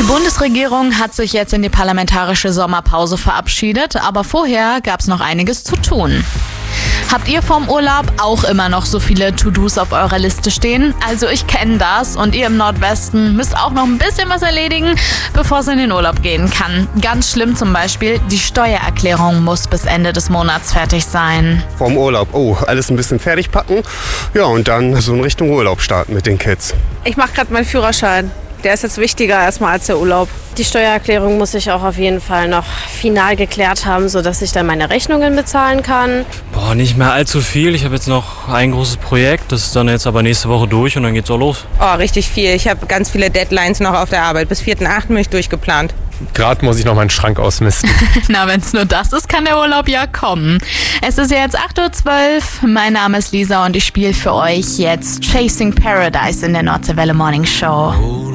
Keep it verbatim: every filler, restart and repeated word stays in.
Die Bundesregierung hat sich jetzt in die parlamentarische Sommerpause verabschiedet, aber vorher gab es noch einiges zu tun. Habt ihr vorm Urlaub auch immer noch so viele To-Dos auf eurer Liste stehen? Also ich kenne das und ihr im Nordwesten müsst auch noch ein bisschen was erledigen, bevor es in den Urlaub gehen kann. Ganz schlimm zum Beispiel, die Steuererklärung muss bis Ende des Monats fertig sein. Vorm Urlaub, oh, alles ein bisschen fertig packen, ja, und dann so in Richtung Urlaub starten mit den Kids. Ich mache gerade meinen Führerschein. Der ist jetzt wichtiger erstmal als der Urlaub. Die Steuererklärung muss ich auch auf jeden Fall noch final geklärt haben, sodass ich dann meine Rechnungen bezahlen kann. Boah, nicht mehr allzu viel. Ich habe jetzt noch ein großes Projekt, das ist dann jetzt aber nächste Woche durch und dann geht's auch los. Oh, richtig viel. Ich habe ganz viele Deadlines noch auf der Arbeit. Bis vierten achten bin ich durchgeplant. Gerade muss ich noch meinen Schrank ausmisten. Na, wenn es nur das ist, kann der Urlaub ja kommen. Es ist ja jetzt acht Uhr zwölf. Mein Name ist Lisa und ich spiele für euch jetzt Chasing Paradise in der Nordseewelle Morning Show.